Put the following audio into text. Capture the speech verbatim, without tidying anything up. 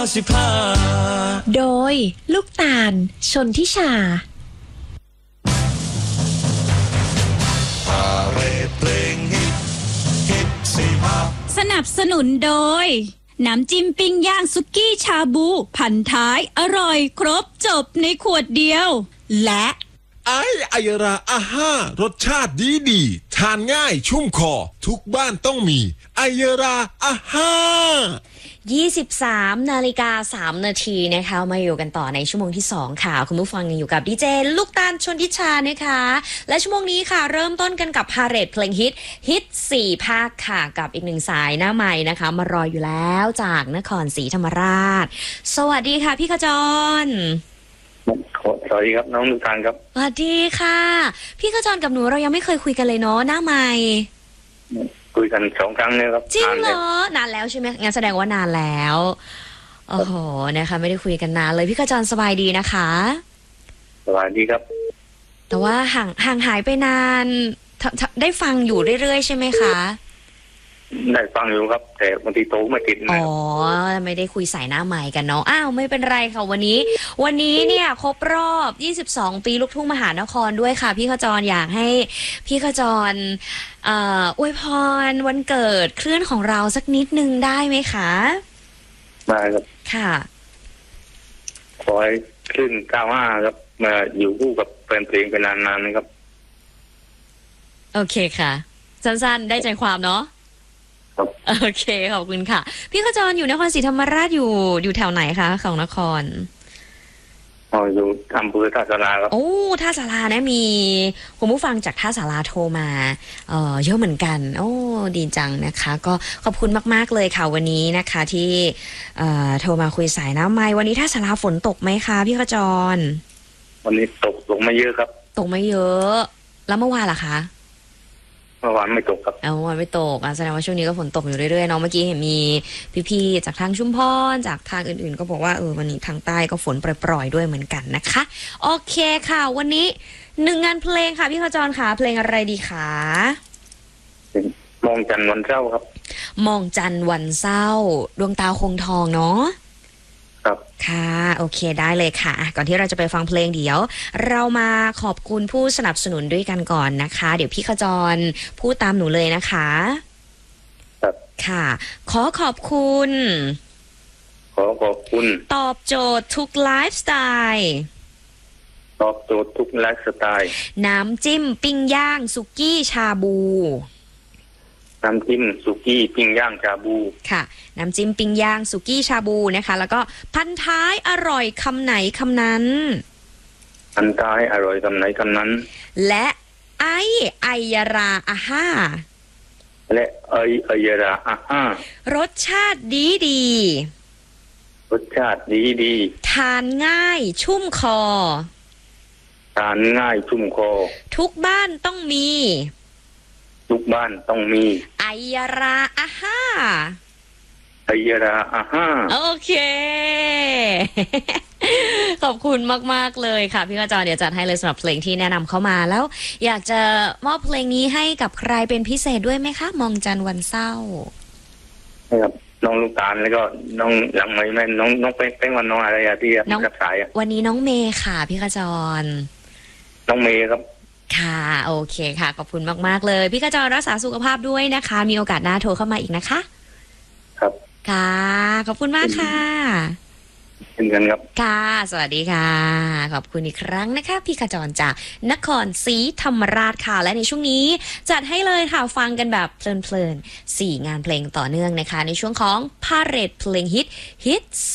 สิบห้าโดยลูกตาลชนทิชาพาเรดเพลงฮิตฮิตสิบห้าสนับสนุนโดยน้ำจิ้มปิ้งย่างสุกี้ชาบูพันท้ายอร่อยครบจบในขวดเดียวและไอไอยราอาห้ารสชาติดีดีทานง่ายชุ่มคอทุกบ้านต้องมีไอยราอาห้ายี่สิบสามนาฬิกาสามนาทีนะคะมาอยู่กันต่อในชั่วโมงที่สองค่ะคุณผู้ฟังยังอยู่กับดีเจลูกตาลชนทิชานะคะและชั่วโมงนี้ค่ะเริ่มต้นกันกับพาเหรดเพลงฮิตฮิตสี่ภาคค่ะกับอีกหนึ่งสายหน้าใหม่นะคะมารออยู่แล้วจากนครศรีธรรมราชสวัสดีค่ะพี่ขจรสวัสดีครับน้องลูกตาลครับสวัสดีค่ะพี่ขจรกับหนูเรายังไม่เคยคุยกันเลยเนาะหน้าใหม่คุยกันสองครั้งเลยครับจริงเหรอนานแล้วใช่ไหมงั้นแสดงว่านานแล้วโอ้โหนะคะไม่ได้คุยกันนานเลยพี่ขจรสบายดีนะคะสบายดีครับแต่ว่าห่างห่างหายไปนานได้ฟังอยู่เรื่อยๆใช่ไหมคะได้ฟังอยู่ครับแต่บางทีโทรไม่ติดนะอ๋อไม่ได้คุยสายหน้าใหม่กันเนาะอ้าวไม่เป็นไรค่ะวันนี้วันนี้เนี่ยครบรอบยี่สิบสองปีลูกทุ่งมหานครด้วยค่ะพี่ขจรอยากให้พี่ขจรเอ่ออวยพรวันเกิดคลื่นของเราสักนิดนึงได้ไหมคะได้ครับค่ะขอให้คลื่นเก้าห้าครับมาอยู่คู่กับแฟนเพลงเป็นนานๆนะครับโอเคค่ะสั้นๆได้ใจความเนาะโอเคขอบคุณค่ะพี่ขจรอยู่นครศรีธรรมราชอยู่อยู่แถวไหนคะของนครอ๋ออยู่อำเภอท่าสาราครับโอ้ท่าสารานะมีคุณผู้ฟังจากท่าสาราโทรมาเอ่อเยอะเหมือนกันโอ้ดีจังนะคะก็ขอบคุณมากๆเลยค่ะวันนี้นะคะที่เอ่อโทรมาคุยสายน้ำไม้วันนี้ท่าสาราฝนตกไหมคะพี่ขจรวันนี้ตกตกไม่เยอะครับตกไม่เยอะแล้วเมื่อวานล่ะคะเมื่อวานไม่ตกครับเอาวันไม่ตกแสดงว่าช่วงนี้ก็ฝนตกอยู่เรื่อยๆเนาะเมื่อกี้เห็นมีพี่ๆจากทางชุมพรจากทางอื่นๆก็บอกว่าเออวันนี้ทางใต้ก็ฝนปล่อยๆด้วยเหมือนกันนะคะโอเคค่ะวันนี้หนึ่งงานเพลงค่ะพี่ขจรค่ะเพลงอะไรดีคะมองจันทร์วันเศร้าครับมองจันทร์วันเศร้าดวงตาคงทองเนาะครับค่ะโอเคได้เลยค่ะก่อนที่เราจะไปฟังเพลงเดี๋ยวเรามาขอบคุณผู้สนับสนุนด้วยกันก่อนนะคะเดี๋ยวพี่ขจรพูดตามหนูเลยนะคะครับค่ะขอขอบคุณขอขอบคุณตอบโจทย์ทุกไลฟ์สไตล์ตอบโจทย์ทุกไลฟ์สไตล์น้ำจิ้มปิ้งย่างสุกี้ชาบูน้ำจิ้มสุกี้ปิ้งย่างชาบูค่ะน้ำจิ้มปิ้งย่างสุกี้ชาบูนะคะแล้วก็พันท้ายอร่อยคำไหนคำนั้นพันท้ายอร่อยคำไหนคำนั้นและไอไอยาราอาห้าและไอไอยาราอาห้ารสชาติดีดีรสชาติดีดีทานง่ายชุ่มคอทานง่ายชุ่มคอทุกบ้านต้องมีทุกบ้านต้องมีไอยาราอาห้าไอยาราอาห้าโอเคขอบคุณมากๆเลยค่ะพี่ขจรเดี๋ยวจัดให้เลยสำหรับเพลงที่แนะนำเข้ามาแล้วอยากจะมอบเพลงนี้ให้กับใครเป็นพิเศษด้วยไหมคะมองจันทร์วันเศร้าครับน้องลูกตาลแล้วก็น้องหลังไหมแม่น้องน้องเป้งวันน้องอะไรอะที่รับสายอะวันนี้น้องเมย์ค่ะพี่ขจรน้องเมย์ครับค่ะโอเคค่ะขอบคุณมากๆเลยพี่ขจรรักษาสุขภาพด้วยนะคะมีโอกาสหน้าโทรเข้ามาอีกนะคะครับค่ะขอบคุณมากค่ะเช่นกันครับค่ะสวัสดีค่ะขอบคุณอีกครั้งนะคะพี่ขจรจากนครศรีธรรมราชค่ะและในช่วงนี้จัดให้เลยค่ะฟังกันแบบเพลินๆสี่งานเพลงต่อเนื่องนะคะในช่วงของพาเหรดเพลงฮิตฮิต